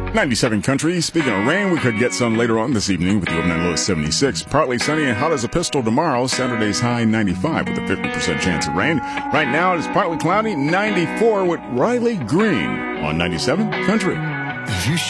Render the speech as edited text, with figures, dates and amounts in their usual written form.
97 Country. Speaking of rain, we could get some later on this evening with the overnight low of 76. Partly sunny and hot as a pistol tomorrow. Saturday's high 95 with a 50% chance of rain. Right now it is partly cloudy, 94 with Riley Green on 97 Country.